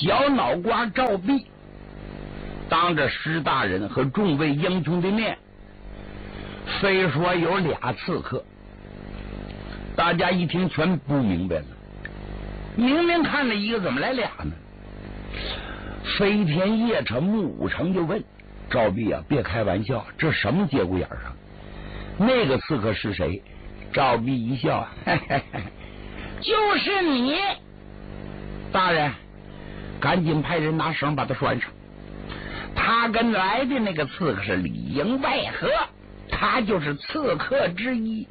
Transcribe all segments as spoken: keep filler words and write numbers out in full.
小脑瓜赵壁当着石大人和众位英雄的面，非说有俩刺客。大家一听全不明白了，明明看了一个，怎么来俩呢？飞天夜叉穆武成就问赵壁啊，别开玩笑，这什么节骨眼上？那个刺客是谁？赵壁一笑，嘿嘿嘿，就是你。大人，赶紧派人拿绳把他拴上。他跟来的那个刺客是里应外合，他就是刺客之一。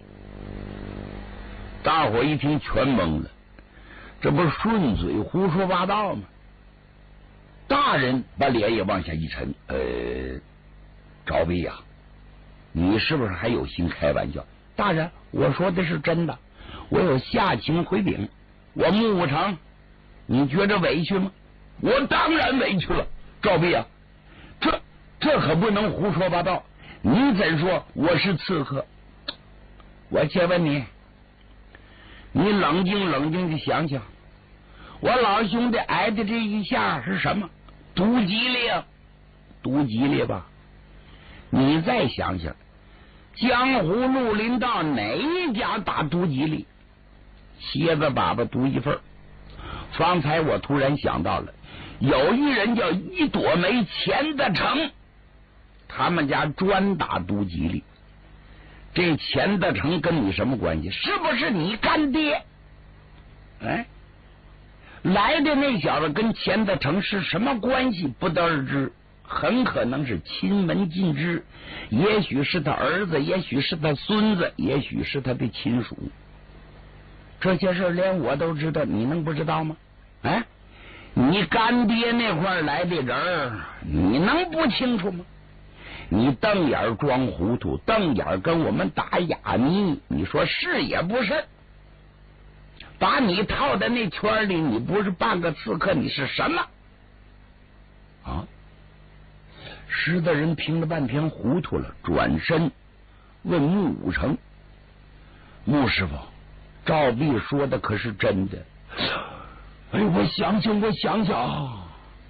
大伙一听全懵了，这不是顺嘴胡说八道吗？大人把脸也往下一沉，呃，赵壁呀，你是不是还有心开玩笑？大人，我说的是真的，我有下情回禀。我穆武成，你觉着委屈吗？我当然委屈了。赵壁啊，这这可不能胡说八道。你怎说我是刺客？我且问你，你冷静冷静的想想，我老兄弟挨的这一下是什么？毒吉利啊，毒吉利吧？你再想想，江湖绿林道哪一家打毒吉利？蝎子粑粑独一份。方才我突然想到了，有一人叫一朵梅钱德成，他们家专打毒吉利。这钱德成跟你什么关系？是不是你干爹？哎，来的那小子跟钱德成是什么关系不得而知，很可能是亲门近支，也许是他儿子，也许是他孙子，也许是他的亲属。这些事连我都知道，你能不知道吗？哎，你干爹那块来的人，你能不清楚吗？你瞪眼装糊涂，瞪眼跟我们打哑谜，你说是也不是？把你套在那圈里，你不是半个刺客，你是什么？啊！石大人听了半天糊涂了，转身问穆武成：“穆师傅，赵壁说的可是真的？”哎，我想想，我想想。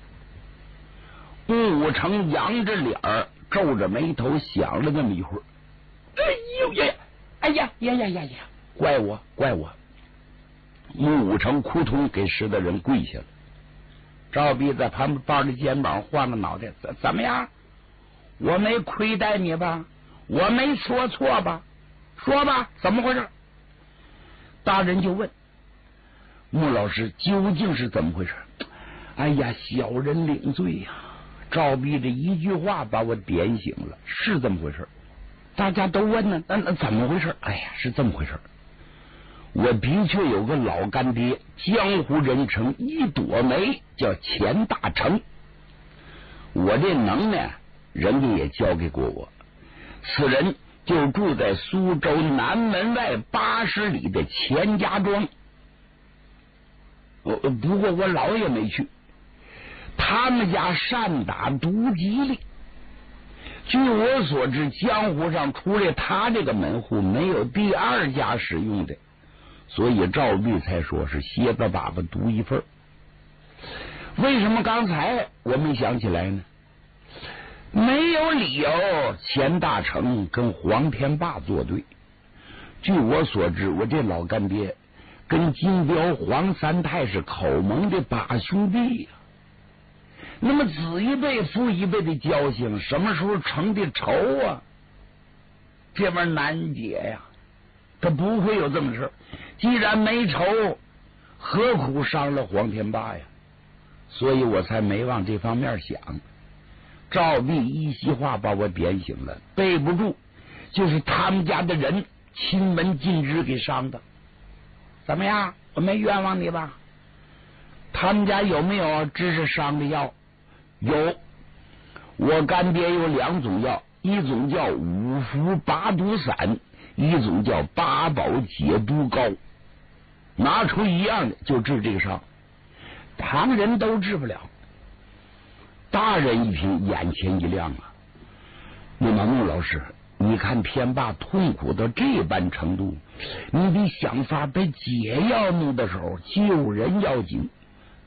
穆武成扬着脸儿，皱着眉头想了那么一会儿。哎呦呀！哎呀呀呀呀呀！怪我，怪我！穆武成扑通给石大人跪下了。赵壁在旁边抱着肩膀，晃着脑袋，怎怎么样？我没亏待你吧？我没说错吧？说吧，怎么回事？大人就问穆老师究竟是怎么回事？哎呀，小人领罪呀！赵壁这一句话把我点醒了，是这么回事。大家都问呢，那那怎么回事？哎呀，是这么回事。我的确有个老干爹，江湖人称一朵梅，叫钱大成。我这能耐，人家也交给过我。此人就住在苏州南门外八十里的钱家庄。我不过我老也没去。他们家善打毒吉利，据我所知，江湖上除了他这个门户，没有第二家使用的。所以赵壁才说是蝎子粑粑独一份。为什么刚才我没想起来呢？没有理由钱大成跟黄天霸作对。据我所知，我这老干爹跟金彪、黄三太是口盟的把兄弟呀、啊。那么子一辈父一辈的交情，什么时候成的仇啊？这玩意儿难解呀，他不会有这么事。既然没仇，何苦伤了黄天霸呀？所以我才没往这方面想。赵壁一席话把我点醒了，背不住，就是他们家的人亲门禁支给伤的。怎么样？我没冤枉你吧？他们家有没有治是伤的药？有，我干爹有两种药，一种叫五福八毒散，一种叫八宝解毒膏。拿出一样的就治这个伤，旁人都治不了。大人一听，眼前一亮啊！那么穆老师，你看天霸痛苦到这般程度，你得想法在解药弄的时候救人要紧。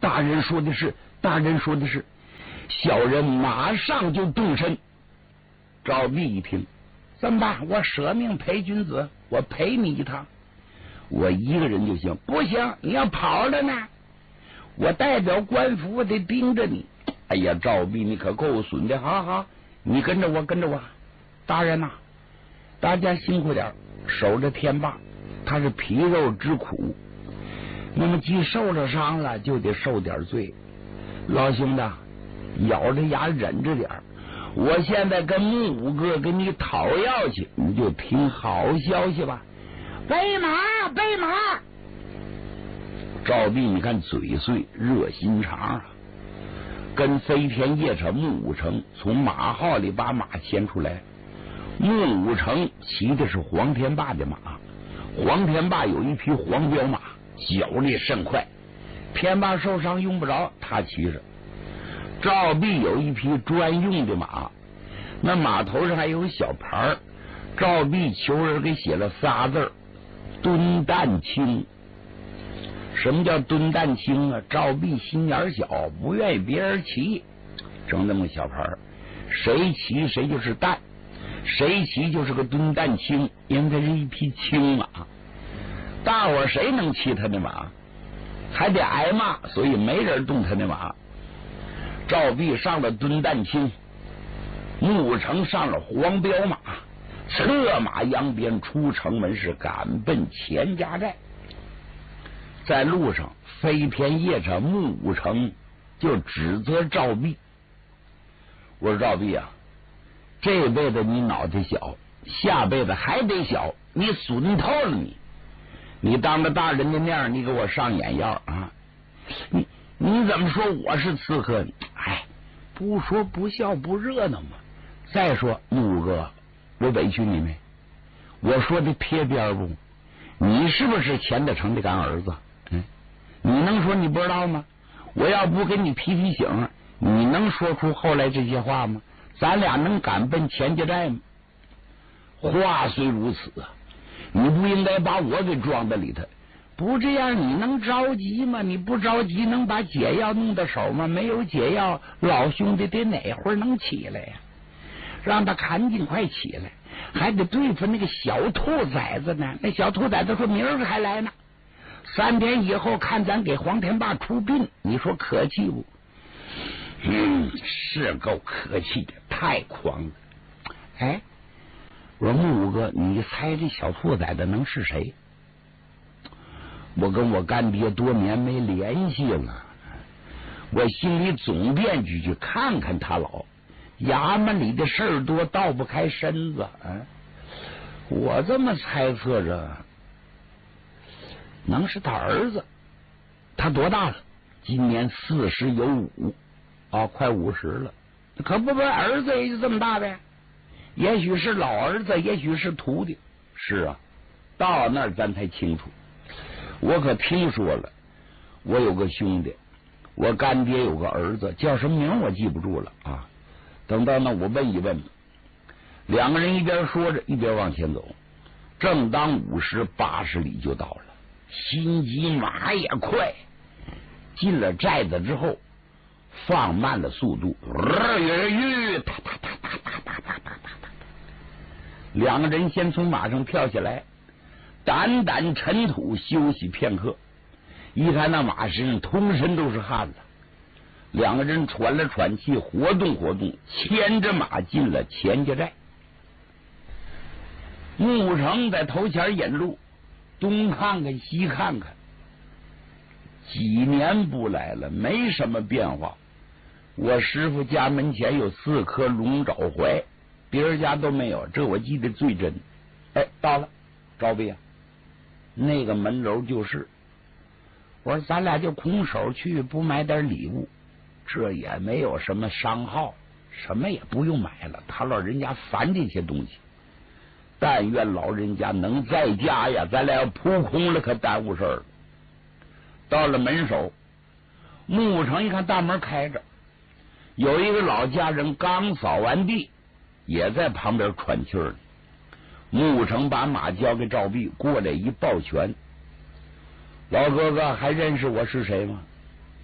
大人说的是，大人说的是。小人马上就动身。赵弼一听，怎么办？我舍命陪君子，我陪你一趟，我一个人就行。不行，你要跑了呢，我代表官府，我得盯着你。哎呀，赵弼你可够损的！好好，你跟着我，跟着我。大人呐、啊，大家辛苦点，守着天霸，他是皮肉之苦，那么既受了伤了，就得受点罪。老兄弟，咬着牙忍着点，我现在跟木五哥给你讨要去，你就听好消息吧。备马，备马！赵弼你看嘴碎，热心肠啊，跟飞天夜叉木五成从马号里把马牵出来。木五成骑的是黄天霸的马，黄天霸有一匹黄骠马，脚力甚快，天霸受伤用不着他骑着。赵弼有一匹专用的马，那马头上还有小牌儿，赵弼求人给写了仨字儿：敦旦清。什么叫敦旦清啊？赵弼心眼小，不愿意别人骑，整那么小牌儿，谁骑谁就是旦，谁骑就是个敦旦清，因为它是一匹青马，大伙谁能骑他的马？还得挨骂，所以没人动他的马。赵弼上了敦旦清，木五成上了黄骠马，策马扬鞭出城门，是赶奔钱家寨。在路上，飞天夜叉木五成就指责赵弼，我说赵弼啊，这辈子你脑袋小，下辈子还得小，你损透了你！你当着大人的面，你给我上眼药啊！你你怎么说我是刺客？哎，不说不笑不热闹嘛。再说木哥，我委屈你没？我说的贴边不？你是不是钱德成的干儿子？嗯，你能说你不知道吗？我要不给你提提醒，你能说出后来这些话吗？咱俩能赶奔钱家寨吗？话虽如此啊，你不应该把我给装在里头。不这样你能着急吗？你不着急能把解药弄到手吗？没有解药，老兄弟得哪会儿能起来呀？让他赶紧快起来，还得对付那个小兔崽子呢。那小兔崽子说明儿还来呢，三天以后看咱给黄天霸出殡，你说可气不？嗯，是够可气的，太狂了。哎，我说木五哥，你猜这小兔崽子能是谁？我跟我干爹多年没联系了，我心里总惦记去看看他老。衙门里的事儿多，倒不开身子啊！我这么猜测着，能是他儿子。他多大了？今年四十有五啊，快五十了。可不不，儿子也就这么大呗。也许是老儿子，也许是徒弟。是啊，到那儿咱才清楚。我可听说了，我有个兄弟，我干爹有个儿子，叫什么名我记不住了啊。等到那我问一问，两个人一边说着一边往前走，正当五十八十里就到了，心急马也快，进了寨子之后放慢了速度，两个人先从马上跳下来，掸掸尘土休息片刻。一看那马身上通身都是汗了，两个人喘了喘气，活动活动，牵着马进了钱家寨。木五成在头前引路，东看看西看看，几年不来了，没什么变化。我师傅家门前有四棵龙爪槐，别人家都没有，这我记得最真。哎，到了，赵弼啊，那个门楼就是。我说咱俩就空手去，不买点礼物，这也没有什么商号，什么也不用买了。他老人家烦这些东西，但愿老人家能在家呀，咱俩要扑空了，可耽误事儿了。到了门首，木五成一看大门开着，有一个老家人刚扫完地，也在旁边喘气儿。木五成把马交给赵弼，过来一抱拳。老哥哥还认识我是谁吗？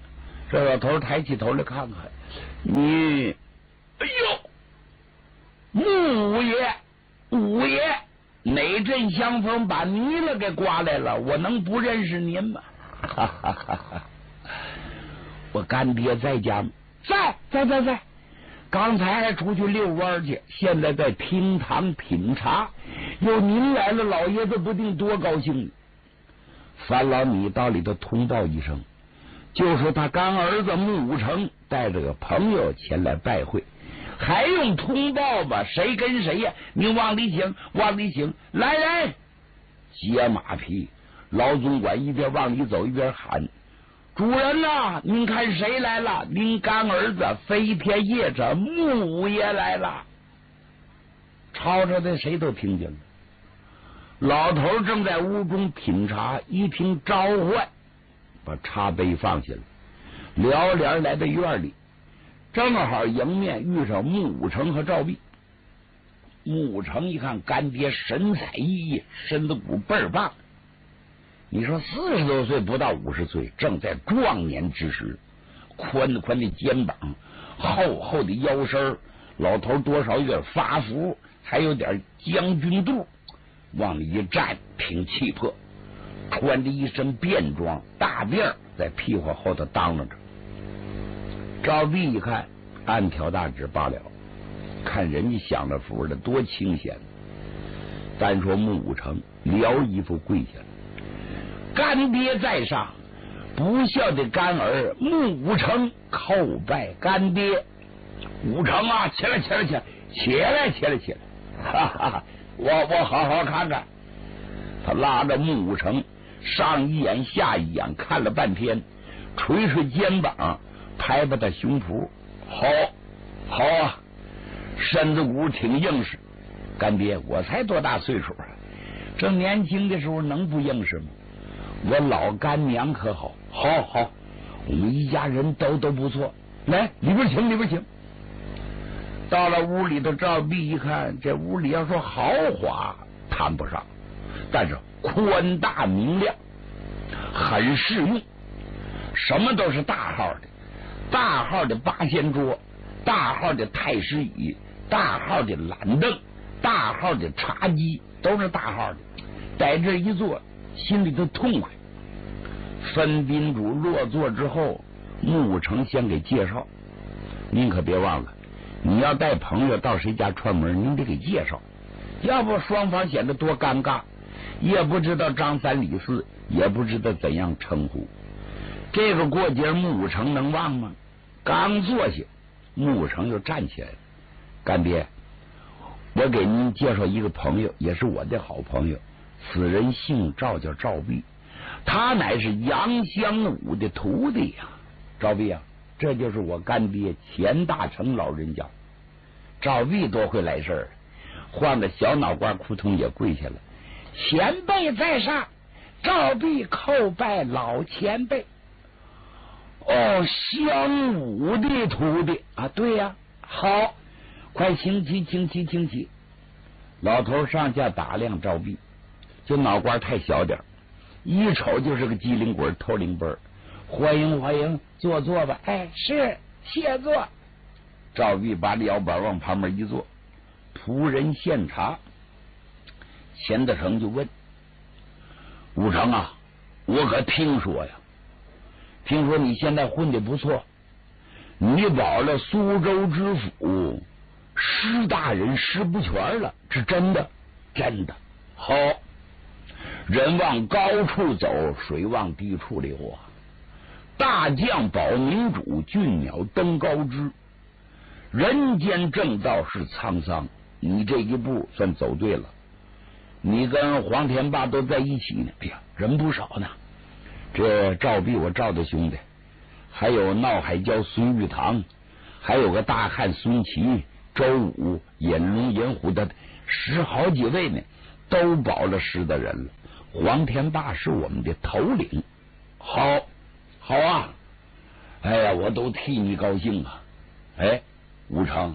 这老头抬起头来看看你，哎呦，穆五爷，五爷，哪阵香风把泥了给刮来了？我能不认识您吗？哈哈哈哈！我干爹在家吗？在在在在，刚才还出去遛弯去，现在在厅堂品茶。有您来了，老爷子不定多高兴。樊老，你到里头通报一声，就说他干儿子穆武成带着个朋友前来拜会，还用通报吗？谁跟谁呀？你往里请，往里请，来人！接马匹，老总管一边往里走一边喊：“主人呐、啊，您看谁来了？您干儿子飞天夜叉穆五爷来了。”吵吵的谁都听见了。老头正在屋中品茶，一听召唤，把茶杯放下了，撩帘来到院里，正好迎面遇上穆武成和赵弼。穆武成一看干爹神采奕奕，身子骨倍儿棒，你说四十多岁不到五十岁，正在壮年之时，宽宽的肩膀，厚厚的腰身，老头多少有点发福，还有点将军肚，往里一站挺气魄，穿着一身便装，大辫在屁股后头当啷着。赵弼一看暗挑大指罢了，看人家享了福了，多清闲。单说穆武成撩衣服跪下了，干爹在上，不孝的干儿穆武成叩拜干爹。武成啊，起来起来起来起来起来起来，哈哈，我我好好看看。他拉着穆武成上一眼下一眼看了半天，捶捶肩膀，拍拍他胸脯，好好啊，身子骨挺硬实。干爹，我才多大岁数啊？这年轻的时候能不硬实吗？我老干娘可好？好好，我们一家人都都不错。来，里边请，里边请。到了屋里头，赵弼一看，这屋里要说豪华谈不上，但是宽大明亮，很适用，什么都是大号的，大号的八仙桌，大号的太师椅，大号的懒凳，大号的茶几，都是大号的。在这一坐，心里头痛快。分宾主落座之后，穆武成先给介绍，您可别忘了，你要带朋友到谁家串门，您得给介绍，要不双方显得多尴尬，也不知道张三李四，也不知道怎样称呼。这个过节穆武成能忘吗？刚坐下，穆武成就站起来了。干爹，我给您介绍一个朋友，也是我的好朋友，此人姓赵，叫赵弼，他乃是杨香武的徒弟呀、啊。赵弼啊，这就是我干爹钱大成老人家。赵弼多会来事儿，换个小脑瓜扑通也跪下了。前辈在上，赵弼叩拜老前辈。哦，香武的徒弟啊，对呀、啊，好，快请起，请起，请起。老头上下打量赵弼，就脑瓜太小点，一瞅就是个机灵鬼、透灵奔。欢迎欢迎，坐坐吧。哎，是，谢坐。赵弼把腰板往旁边一坐，仆人献茶。钱德成就问武成啊，我可听说呀，听说你现在混得不错，你保了苏州知府施大人施不全了，是真的？真的。好，人往高处走，水往低处流啊。大将保民主，俊鸟登高枝。人间正道是沧桑，你这一步算走对了。你跟黄天霸都在一起呢，哎呀，人不少呢。这赵弼我赵的兄弟，还有闹海椒孙玉堂，还有个大汉孙琦、周武、引龙引虎的十好几位呢，都保了师的人了。黄天霸是我们的头领。好，好啊！哎呀，我都替你高兴啊！哎，武成，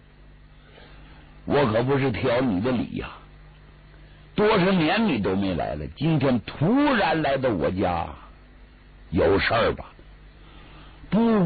我可不是挑你的理呀、啊。多少年你都没来了，今天突然来到我家，有事儿吧？不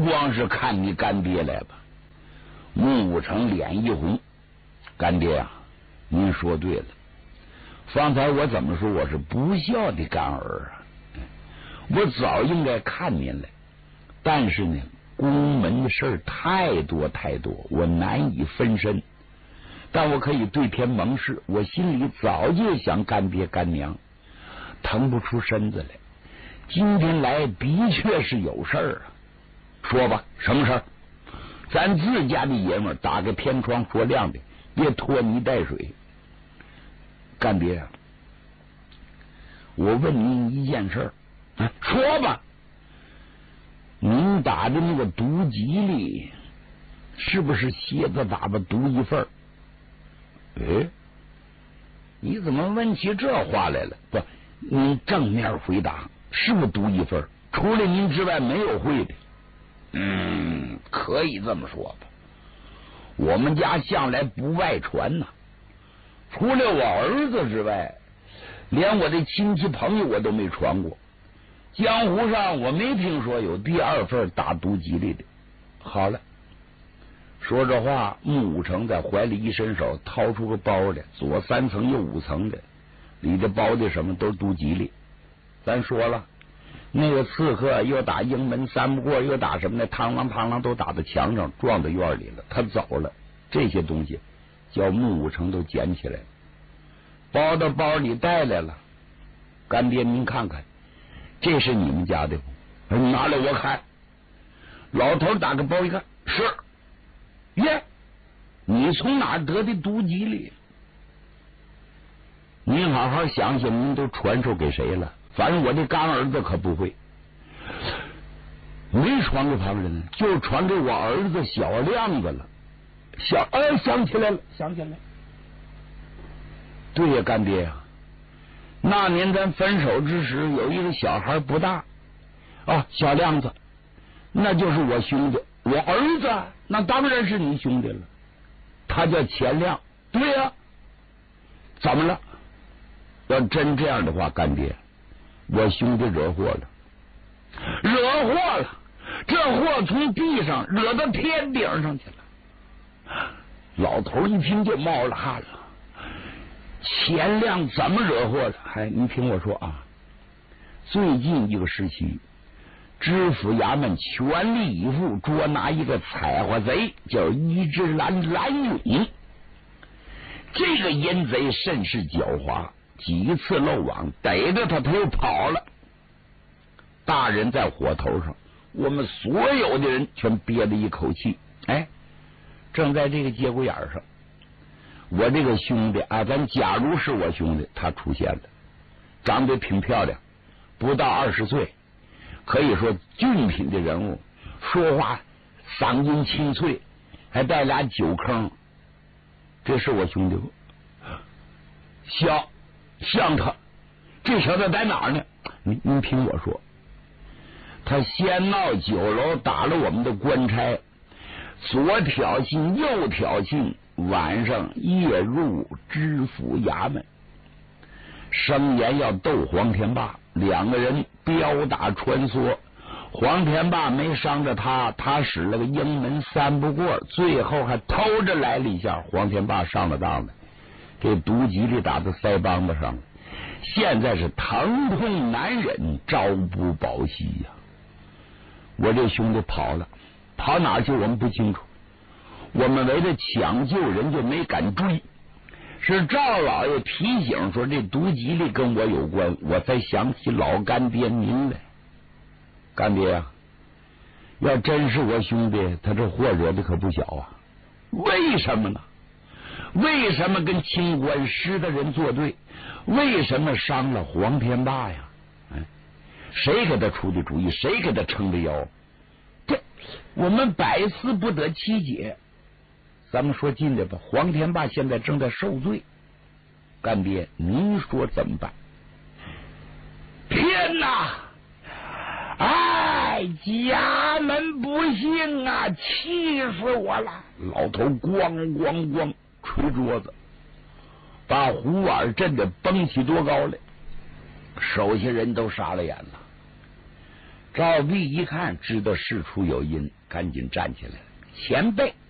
光是看你干爹来吧。穆武成脸一红，干爹啊，您说对了，方才我怎么说我是不孝的干儿啊？我早应该看您来，但是呢，宫门的事儿太多太多，我难以分身。但我可以对天盟誓，我心里早就想干爹干娘，腾不出身子来。今天来的确是有事儿啊，说吧，什么事儿？咱自家的爷们儿打个天窗说亮的，别拖泥带水。干爹啊，我问您一件事儿、啊，说吧，您打的那个毒吉利是不是蝎子打吧毒一份儿？哎，你怎么问起这话来了？不，你正面回答，是不是独一份？除了您之外没有会的。嗯，可以这么说吧。我们家向来不外传呐、啊，除了我儿子之外，连我的亲戚朋友我都没传过。江湖上我没听说有第二份打毒吉利的。好了。说这话，穆武成在怀里一伸手，掏出个包来，左三层右五层的，里的包的什么都是毒吉利。咱说了，那个刺客又打营门三不过，又打什么呢？螳螂螳螂都打到墙上，撞到院里了。他走了，这些东西叫穆武成都捡起来了，包到包里带来了。干爹，您看看，这是你们家的不？拿来我看。老头打个包一看，是。耶，你从哪得的毒吉利？您好好想想，您都传授给谁了？反正我这干儿子可不会，没传给旁人，就传给我儿子小亮子了。小哎，想起来了，想起来了。对呀，干爹呀、啊，那年咱分手之时，有一个小孩不大啊，小亮子，那就是我兄弟。我儿子那当然是你兄弟了，他叫钱亮。对呀、啊，怎么了？要真这样的话，干爹，我兄弟惹祸了，惹祸了，这祸从地上惹到天顶上去了。老头一听就冒了汗了。钱亮怎么惹祸了？哎，你听我说啊，最近一个时期。知府衙门全力以赴捉拿一个采花贼，叫一只蓝蓝勇。这个阴贼甚是狡猾，几次漏网，逮着他他又跑了。大人在火头上，我们所有的人全憋了一口气。哎，正在这个节骨眼上，我这个兄弟啊，咱假如是我兄弟，他出现了，长得挺漂亮，不到二十岁。可以说俊品的人物，说话嗓音清脆，还带俩酒坑。这是我兄弟不？像像他，这小子在哪儿呢？你你听我说，他先闹酒楼，打了我们的官差，左挑衅右挑衅，晚上夜入知府衙门，声言要斗黄天霸。两个人彪打穿梭，黄天霸没伤着他，他使了个营门三不过，最后还偷着来了一下，黄天霸上了当了，这毒吉利打到腮帮子上了，现在是疼痛难忍，朝不保夕呀、啊！我这兄弟跑了，跑哪去我们不清楚，我们为了抢救人就没敢追。是赵老爷提醒说这毒吉利跟我有关，我才想起老干爹您来。干爹啊，要真是我兄弟，他这祸惹的可不小啊！为什么呢？为什么跟清官师的人作对？为什么伤了黄天霸呀？哎，谁给他出的主意？谁给他撑的腰？这我们百思不得其解。咱们说近的吧，黄天霸现在正在受罪，干爹，您说怎么办？天哪！哎，家门不幸啊，气死我了！老头咣咣咣捶桌子，把胡碗震得蹦起多高来，手下人都傻了眼了。 赵壁一看，知道事出有因，赶紧站起来了。前辈